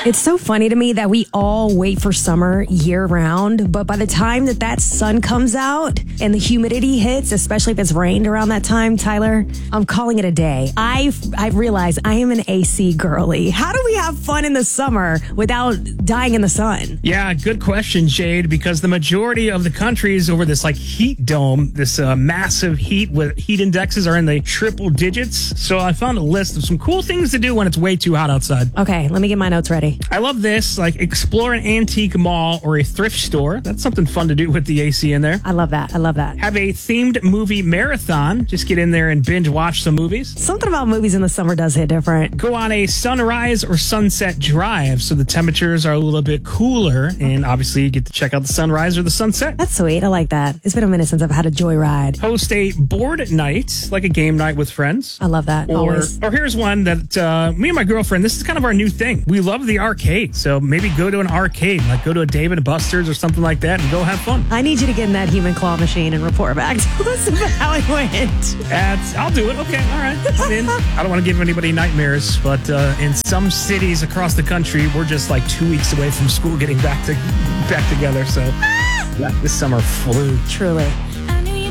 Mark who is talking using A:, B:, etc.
A: It's so funny to me that we all wait for summer year round, but by the time that sun comes out and the humidity hits, especially if it's rained around that time, Tyler, I'm calling it a day. I've realized I am an AC girly. How do we have fun in the summer without dying in the sun?
B: Yeah, good question, Jade, because the majority of the country is over this heat dome, this massive heat with heat indexes are in the triple digits. So I found a list of some cool things to do when it's way too hot outside.
A: Okay, let me get my notes ready.
B: I love this, explore an antique mall or a thrift store. That's something fun to do with the AC in there.
A: I love that. Have
B: a themed movie marathon. Just get in there and binge watch some movies.
A: Something about movies in the summer does hit different.
B: Go on a sunrise or sunset drive so the temperatures are a little bit cooler, and obviously you get to check out the sunrise or the sunset.
A: That's sweet. I like that. It's been a minute since I've had a joyride.
B: Host a board night, like a game night with friends.
A: I love that. Always.
B: Or here's one that me and my girlfriend, this is kind of our new thing. We love the arcade. So maybe go to an arcade, go to a Dave & Buster's or something like that and go have fun.
A: I need you to get in that human claw machine and report back to us about how it went.
B: I'll do it. Okay, all right. I'm in. I don't want to give anybody nightmares, but in some cities across the country, we're just 2 weeks away from school getting back together. So this summer flew.
A: Truly.